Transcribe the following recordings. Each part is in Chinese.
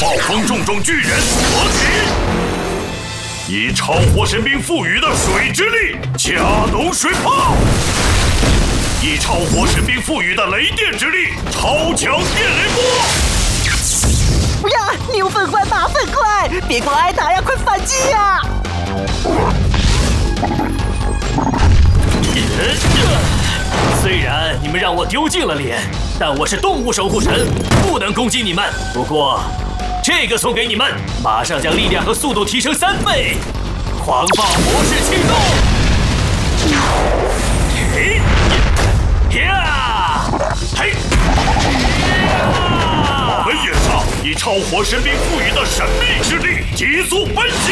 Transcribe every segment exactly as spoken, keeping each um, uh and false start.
暴风重种巨人合体，以超火神兵赋予的水之力加农水炮，以超火神兵赋予的雷电之力超强电雷波。 不要！牛粪怪、马粪怪，别光挨打呀，快反击呀！ 虽然你们让我丢尽了脸，但我是动物守护神，不能攻击你们。不过，这个送给你们，马上将力量和速度提升三倍。狂暴模式启动！嘿，呀，嘿， 我们也上，以超火神兵赋予的神秘之力急速奔袭。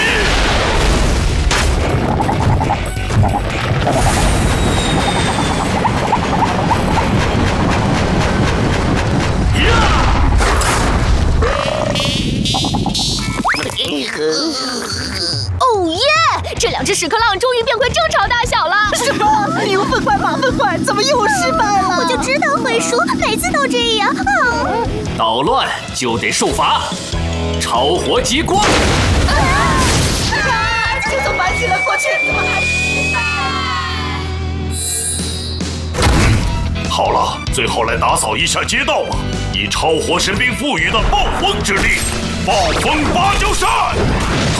哦耶！这两只屎壳郎终于变回正常大小了。 什么？牛粪怪、马粪怪，怎么又失败了？ 我就知道会输，每次都这样。啊、 捣乱就得受罚，超火极光！ 啊！就算反击了过去，怎么还失败？好了，最后来打扫一下街道吧。以超火神兵赋予的暴风之力，暴风芭蕉扇，突